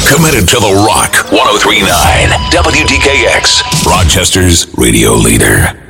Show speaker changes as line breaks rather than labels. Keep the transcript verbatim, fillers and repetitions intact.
Committed to the Rock. one oh three point nine W D K X, Rochester's radio leader.